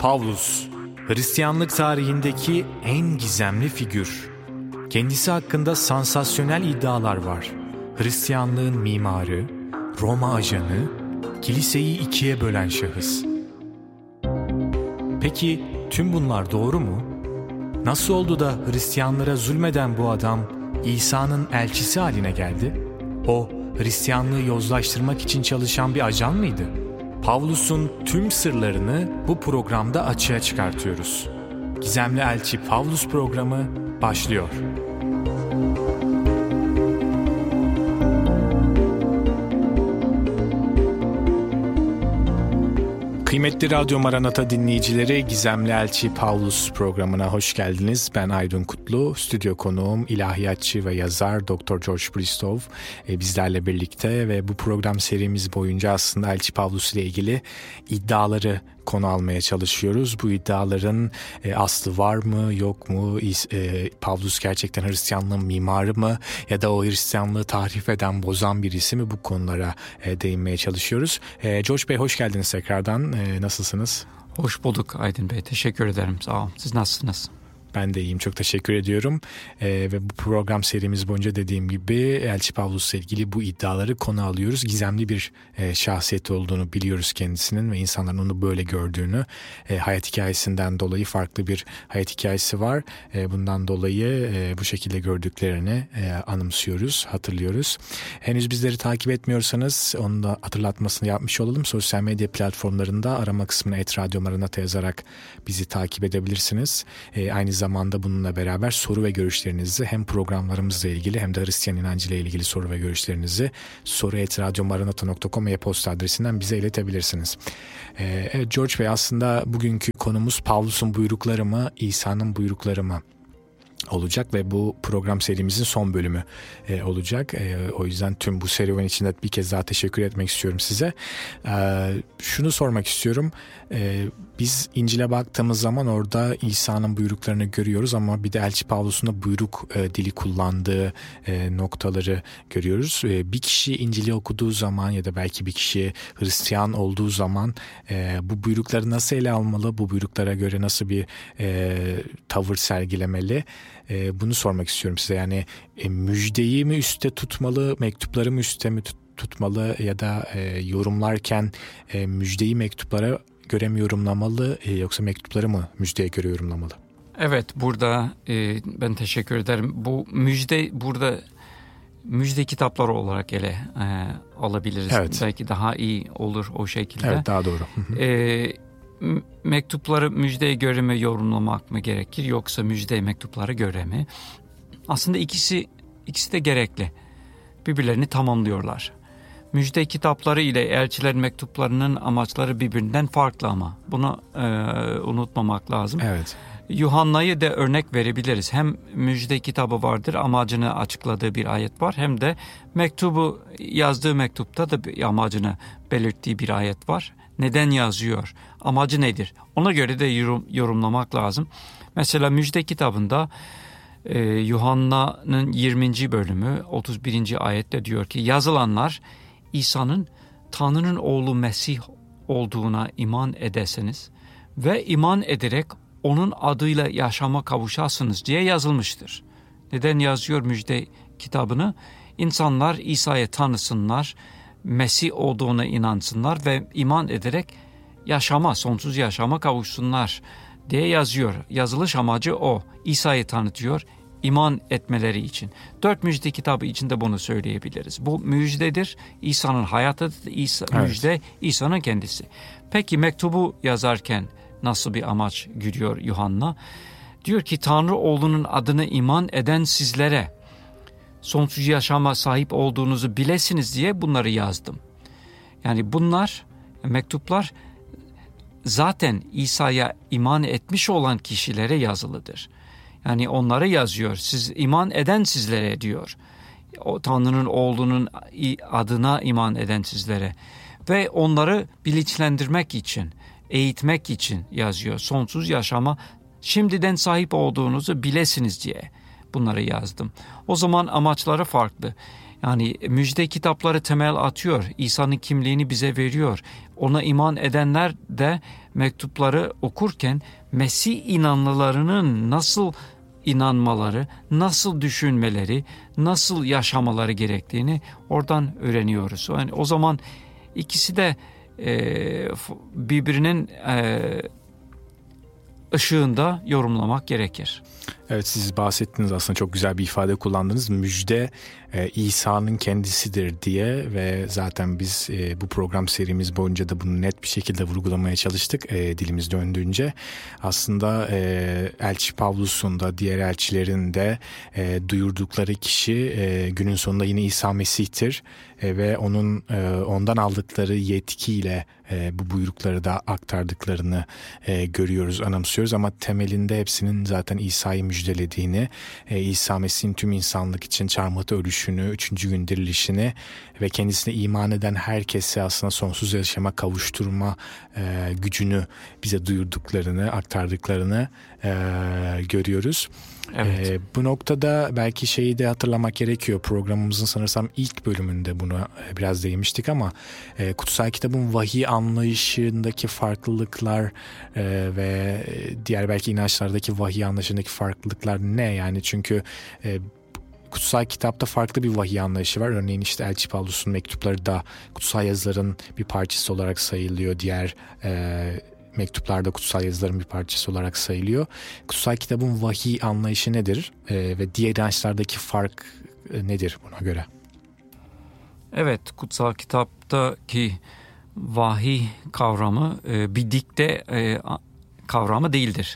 Pavlus, Hristiyanlık tarihindeki en gizemli figür. Kendisi hakkında sansasyonel iddialar var. Hristiyanlığın mimarı, Roma ajanı, kiliseyi ikiye bölen şahıs. Peki tüm bunlar doğru mu? Nasıl oldu da Hristiyanlara zulmeden bu adam İsa'nın elçisi haline geldi? O, Hristiyanlığı yozlaştırmak için çalışan bir ajan mıydı? Pavlus'un tüm sırlarını bu programda açığa çıkartıyoruz. Gizemli Elçi Pavlus programı başlıyor. Kıymetli Radyo Maranata dinleyicileri, Gizemli Elçi Pavlus programına hoş geldiniz. Ben Aydın Kutlu, stüdyo konuğum ilahiyatçı ve yazar Dr. George Bristow bizlerle birlikte ve bu program serimiz boyunca aslında Elçi Pavlus ile ilgili iddiaları konu almaya çalışıyoruz. Bu iddiaların aslı var mı, yok mu? Pavlus gerçekten Hristiyanlığın mimarı mı? Ya da o Hristiyanlığı tahrif eden, bozan birisi mi? Bu konulara değinmeye çalışıyoruz. George Bey hoş geldiniz tekrardan. Nasılsınız? Hoş bulduk Aydın Bey. Teşekkür ederim. Sağ olun. Siz nasılsınız? Ben de iyiyim. Çok teşekkür ediyorum. Ve bu program serimiz boyunca dediğim gibi Elçi Pavlus'la ilgili bu iddiaları konu alıyoruz. Gizemli bir şahsiyet olduğunu biliyoruz kendisinin ve insanların onu böyle gördüğünü. Hayat hikayesinden dolayı farklı bir hayat hikayesi var. Bundan dolayı bu şekilde gördüklerini anımsıyoruz, hatırlıyoruz. Henüz bizleri takip etmiyorsanız onun da hatırlatmasını yapmış olalım. Sosyal medya platformlarında arama kısmına @Radyo Maranata yazarak bizi takip edebilirsiniz. Aynı zamanda bununla beraber soru ve görüşlerinizi hem programlarımızla ilgili hem de Hristiyan inancıyla ilgili soru ve görüşlerinizi soru@radyomaranata.com e-posta adresinden bize iletebilirsiniz. Evet George Bey, aslında bugünkü konumuz Pavlus'un buyrukları mı, İsa'nın buyrukları mı olacak ve bu program serimizin son bölümü olacak. O yüzden tüm bu serüven içinde bir kez daha teşekkür etmek istiyorum size. Şunu sormak istiyorum. Biz İncil'e baktığımız zaman orada İsa'nın buyruklarını görüyoruz ama bir de Elçi Pavlus'un da buyruk dili kullandığı noktaları görüyoruz. Bir kişi İncil'i okuduğu zaman ya da belki bir kişi Hristiyan olduğu zaman bu buyrukları nasıl ele almalı? Bu buyruklara göre nasıl bir tavır sergilemeli? Bunu sormak istiyorum size. Yani müjdeyi mi üstte tutmalı, mektupları mı üstte mi tutmalı ya da yorumlarken müjdeyi mektuplara göre mi yorumlamalı yoksa mektupları mı müjdeye göre yorumlamalı? Evet, burada ben teşekkür ederim. Bu burada müjde kitapları olarak ele alabiliriz. Evet. Belki daha iyi olur o şekilde. Evet, daha doğru. Mektupları müjdeye göre mi yorumlamak mı gerekir yoksa müjde mektuplara göre mi? Aslında ikisi de gerekli. Birbirlerini tamamlıyorlar. Müjde kitapları ile elçilerin mektuplarının amaçları birbirinden farklı ama bunu unutmamak lazım. Evet. Yuhanna'yı da örnek verebiliriz. Hem müjde kitabı vardır, amacını açıkladığı bir ayet var. Hem de yazdığı mektupta da bir amacını belirttiği bir ayet var. Neden yazıyor? Amacı nedir? Ona göre de yorumlamak lazım. Mesela müjde kitabında Yuhanna'nın 20. bölümü 31. ayette diyor ki yazılanlar İsa'nın Tanrı'nın oğlu Mesih olduğuna iman edeseniz ve iman ederek onun adıyla yaşama kavuşasınız diye yazılmıştır. Neden yazıyor müjde kitabını? İnsanlar İsa'yı tanısınlar, Mesih olduğuna inansınlar ve iman ederek sonsuz yaşama kavuşsunlar diye yazıyor. Yazılış amacı o. İsa'yı tanıtıyor, iman etmeleri için. 4 müjde kitabı içinde bunu söyleyebiliriz. Bu müjdedir, İsa'nın hayatıdır, evet. Müjde İsa'nın kendisi. Peki mektubu yazarken nasıl bir amaç güdüyor Yuhanna? Diyor ki Tanrı oğlunun adını iman eden sizlere sonsuz yaşama sahip olduğunuzu bilesiniz diye bunları yazdım. Yani mektuplar zaten İsa'ya iman etmiş olan kişilere yazılıdır. Yani onlara yazıyor. Siz iman eden sizlere diyor. O Tanrı'nın oğlunun adına iman eden sizlere. Ve onları bilinçlendirmek için, eğitmek için yazıyor. Sonsuz yaşama şimdiden sahip olduğunuzu bilesiniz diye bunları yazdım. O zaman amaçları farklı. Yani müjde kitapları temel atıyor. İsa'nın kimliğini bize veriyor. Ona iman edenler de mektupları okurken Mesih inanlılarının nasıl inanmaları, nasıl düşünmeleri, nasıl yaşamaları gerektiğini oradan öğreniyoruz. Yani o zaman ikisi de birbirinin ışığında yorumlamak gerekir. Evet, siz bahsettiniz, aslında çok güzel bir ifade kullandınız. Müjde İsa'nın kendisidir diye ve zaten biz bu program serimiz boyunca da bunu net bir şekilde vurgulamaya çalıştık dilimiz döndüğünce. Aslında Elçi Pavlus'un da diğer elçilerin de duyurdukları kişi günün sonunda yine İsa Mesih'tir ve ondan aldıkları yetkiyle bu buyrukları da aktardıklarını görüyoruz, anımsıyoruz ama temelinde hepsinin zaten İsa'yı müjdelediğini, İsa Mesih'in tüm insanlık için çarmıhta ölüşünü, 3. gün dirilişini ve kendisine iman eden herkese aslında sonsuz yaşama kavuşturma gücünü bize duyurduklarını, aktardıklarını görüyoruz. Evet. Bu noktada belki şeyi de hatırlamak gerekiyor. Programımızın sanırsam ilk bölümünde bunu biraz değinmiştik ama kutsal kitabın vahiy anlayışındaki farklılıklar ve diğer belki inançlardaki vahiy anlayışındaki farklılıklar ne? Yani çünkü kutsal kitapta farklı bir vahiy anlayışı var. Örneğin işte Elçi Pavlus'un mektupları da kutsal yazıların bir parçası olarak sayılıyor. Diğer mektuplarda kutsal yazıların bir parçası olarak sayılıyor. Kutsal kitabın vahiy anlayışı nedir? Ve diğer inançlardaki fark nedir buna göre? Evet, kutsal kitaptaki vahiy kavramı bir dikte kavramı değildir.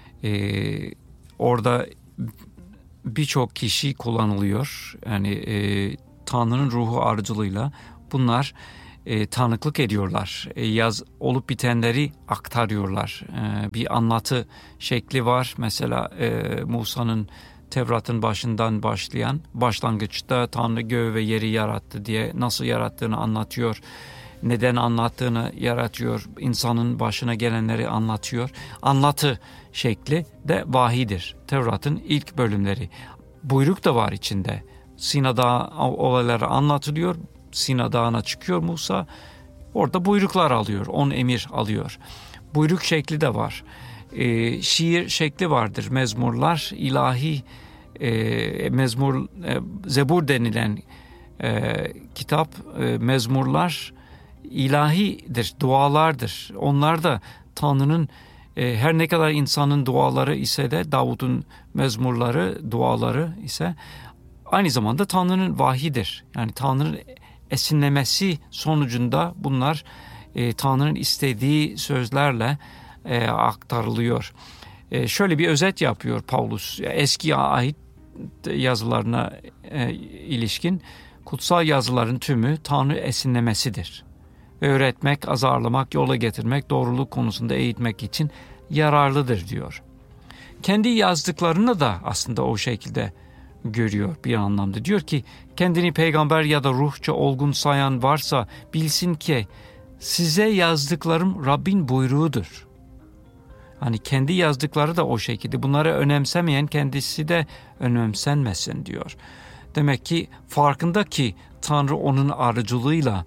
Orada birçok kişi kullanılıyor. Yani Tanrı'nın ruhu aracılığıyla bunlar tanıklık ediyorlar. Olup bitenleri aktarıyorlar. Bir anlatı şekli var. Mesela Musa'nın Tevrat'ın başından başlayan, başlangıçta Tanrı göğü ve yeri yarattı diye nasıl yarattığını anlatıyor. Neden anlattığını yaratıyor. İnsanın başına gelenleri anlatıyor. Anlatı şekli de vahidir. Tevrat'ın ilk bölümleri. Buyruk da var içinde. Sina Dağı olayları anlatılıyor. Sina Dağı'na çıkıyor Musa. Orada buyruklar alıyor. 10 emir alıyor. Buyruk şekli de var. Şiir şekli vardır. Mezmurlar, ilahi mezmur, Zebur denilen kitap, mezmurlar ilahidir, dualardır. Onlar da Tanrı'nın her ne kadar insanın duaları ise de Davud'un mezmurları, duaları ise aynı zamanda Tanrı'nın vahidir. Yani Tanrı'nın esinlemesi sonucunda bunlar Tanrı'nın istediği sözlerle aktarılıyor. Şöyle bir özet yapıyor Pavlus. Eski ait yazılarına ilişkin kutsal yazıların tümü Tanrı esinlemesidir. Öğretmek, azarlamak, yola getirmek, doğruluk konusunda eğitmek için yararlıdır diyor. Kendi yazdıklarını da aslında o şekilde görüyor bir anlamda. Diyor ki kendini peygamber ya da ruhça olgun sayan varsa bilsin ki size yazdıklarım Rabbin buyruğudur. Hani kendi yazdıkları da o şekilde. Bunları önemsemeyen kendisi de önemsenmesin diyor. Demek ki farkında ki Tanrı onun aracılığıyla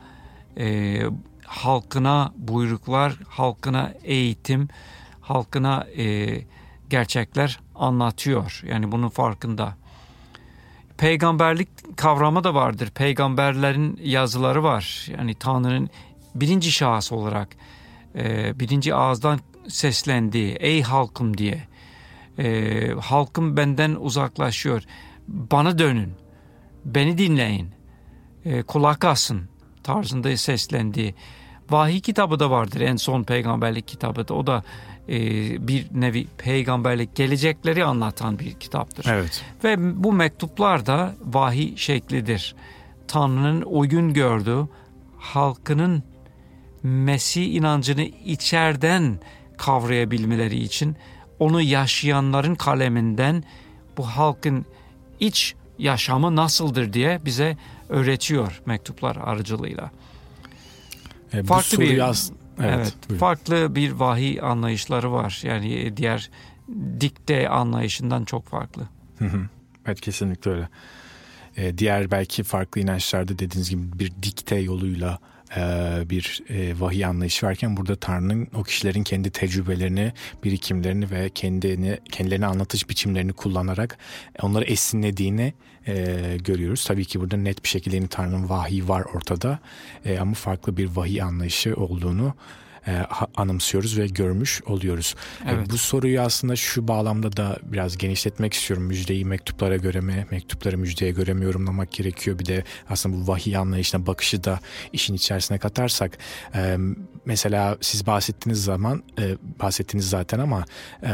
halkına buyruklar, halkına eğitim, halkına gerçekler anlatıyor. Yani bunun farkında. Peygamberlik kavramı da vardır. Peygamberlerin yazıları var. Yani Tanrı'nın birinci şahıs olarak birinci ağızdan seslendiği ey halkım diye. Halkım benden uzaklaşıyor. Bana dönün. Beni dinleyin. Kulak asın tarzında seslendiği. Vahiy kitabı da vardır. En son peygamberlik kitabı da. O da bir nevi peygamberlik gelecekleri anlatan bir kitaptır. Evet. Ve bu mektuplar da vahiy şeklidir. Tanrı'nın uygun gördüğü halkının Mesih inancını içeriden kavrayabilmeleri için onu yaşayanların kaleminden bu halkın iç yaşamı nasıldır diye bize öğretiyor mektuplar aracılığıyla. Farklı bir evet, farklı bir vahiy anlayışları var. Yani diğer dikte anlayışından çok farklı. Evet, kesinlikle öyle. diğer belki farklı inançlarda dediğiniz gibi bir dikte yoluyla bir vahiy anlayışı varken burada Tanrı'nın o kişilerin kendi tecrübelerini, birikimlerini ve kendilerini anlatış biçimlerini kullanarak onları esinlediğini görüyoruz. Tabii ki burada net bir şekilde Tanrı'nın vahiy var ortada ama farklı bir vahiy anlayışı olduğunu anımsıyoruz ve görmüş oluyoruz. Evet. Bu soruyu aslında şu bağlamda da biraz genişletmek istiyorum. Müjdeyi mektuplara göre mi, mektupları müjdeye göre mi yorumlamak gerekiyor? Bir de aslında bu vahiy anlayışına bakışı da işin içerisine katarsak mesela siz bahsettiniz zaten ama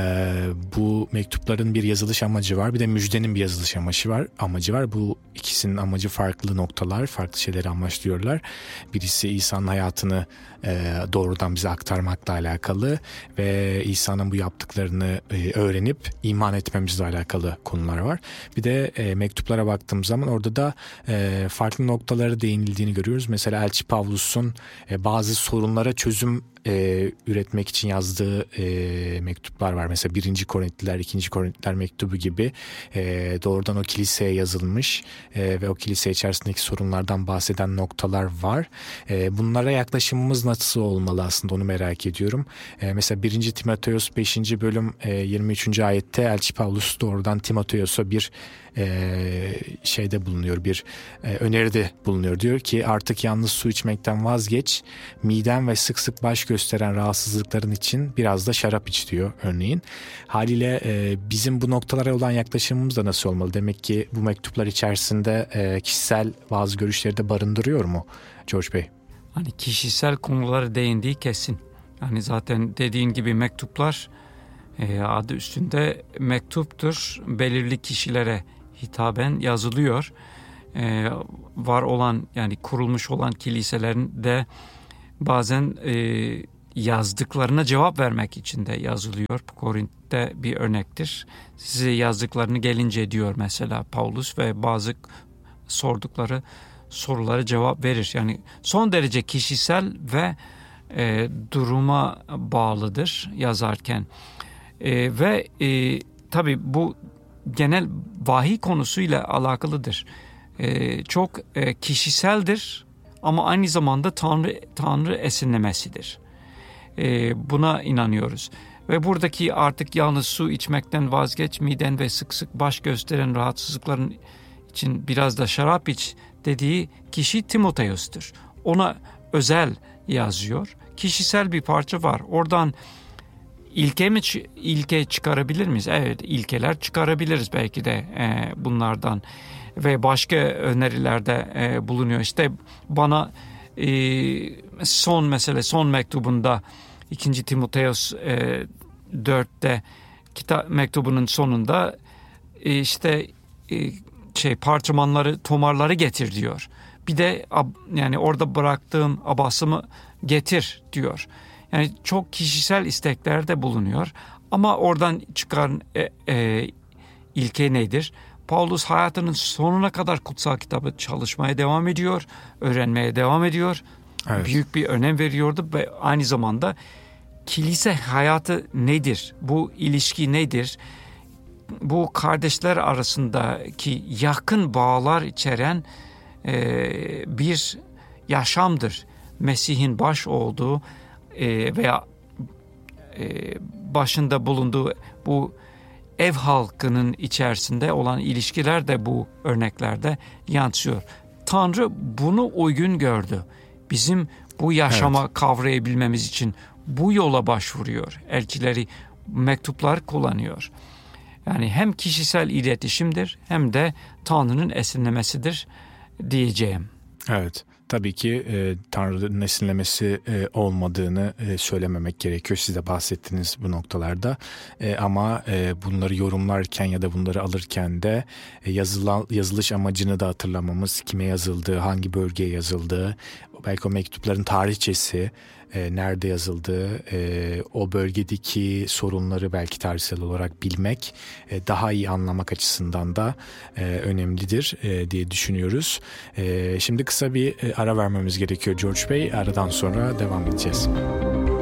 bu mektupların bir yazılış amacı var. Bir de müjdenin bir yazılış amacı var. Bu ikisinin amacı farklı noktalar, farklı şeyleri amaçlıyorlar. Birisi İsa'nın hayatını doğrudan bize aktarmakla alakalı ve İsa'nın bu yaptıklarını öğrenip iman etmemizle alakalı konular var. Bir de mektuplara baktığımız zaman orada da farklı noktalara değinildiğini görüyoruz. Mesela Elçi Pavlus'un bazı sorunlara çözüm üretmek için yazdığı mektuplar var. Mesela 1. Korintliler, 2. Korintliler mektubu gibi doğrudan o kiliseye yazılmış ve o kilise içerisindeki sorunlardan bahseden noktalar var. Bunlara yaklaşımımız nasıl olmalı aslında onu merak ediyorum. Mesela 1. Timoteos 5. bölüm 23. ayette Elçi Pavlus doğrudan Timoteos'a bir şeyde bulunuyor, bir öneride bulunuyor. Diyor ki artık yalnız su içmekten vazgeç, miden ve sık sık baş gösteren rahatsızlıkların için biraz da şarap iç diyor örneğin. Haliyle bizim bu noktalara olan yaklaşımımız da nasıl olmalı? Demek ki bu mektuplar içerisinde kişisel bazı görüşleri de barındırıyor mu George Bey? Hani kişisel konulara değindiği kesin. Hani zaten dediğin gibi mektuplar adı üstünde mektuptur. Belirli kişilere hitaben yazılıyor. Var olan yani kurulmuş olan kiliselerin de bazen yazdıklarına cevap vermek için de yazılıyor. Korint'te bir örnektir. Size yazdıklarını gelince diyor mesela Paulus ve bazı sordukları sorulara cevap verir. Yani son derece kişisel ve duruma bağlıdır yazarken. Ve tabii bu genel vahiy konusuyla alakalıdır. Çok kişiseldir ama aynı zamanda Tanrı esinlemesidir. Buna inanıyoruz. Ve buradaki artık yalnız su içmekten vazgeç, miden ve sık sık baş gösteren rahatsızlıkların için biraz da şarap iç dediği kişi Timoteos'tur. Ona özel yazıyor. Kişisel bir parça var. Oradan ilke çıkarabilir miyiz? Evet, ilkeler çıkarabiliriz belki de bunlardan. Ve başka önerilerde bulunuyor. İşte bana son mektubunda 2. Timoteos 4'te mektubunun sonunda parçamanları, tomarları getir diyor. Bir de yani orada bıraktığım abasımı getir diyor. Yani çok kişisel isteklerde bulunuyor. Ama oradan çıkan ilke nedir? Paulus hayatının sonuna kadar kutsal kitabı çalışmaya devam ediyor, öğrenmeye devam ediyor. Evet. Büyük bir önem veriyordu ve aynı zamanda kilise hayatı nedir? Bu ilişki nedir? Bu kardeşler arasındaki yakın bağlar içeren bir yaşamdır. Mesih'in baş olduğu veya başında bulunduğu bu ev halkının içerisinde olan ilişkiler de bu örneklerde yansıyor. Tanrı bunu uygun gördü. Bizim bu yaşama kavrayabilmemiz için bu yola başvuruyor. Elçileri, mektuplar kullanıyor. Yani hem kişisel iletişimdir hem de Tanrı'nın esinlemesidir diyeceğim. Evet. Tabii ki Tanrı'nın esinlemesi olmadığını söylememek gerekiyor. Siz de bahsettiniz bu noktalarda. Ama bunları yorumlarken ya da bunları alırken de yazılış amacını da hatırlamamız, kime yazıldığı, hangi bölgeye yazıldığı, belki o mektupların tarihçesi, nerede yazıldığı, o bölgedeki sorunları belki tarihsel olarak bilmek, daha iyi anlamak açısından da önemlidir diye düşünüyoruz. Şimdi kısa bir ara vermemiz gerekiyor George Bey. Aradan sonra devam edeceğiz.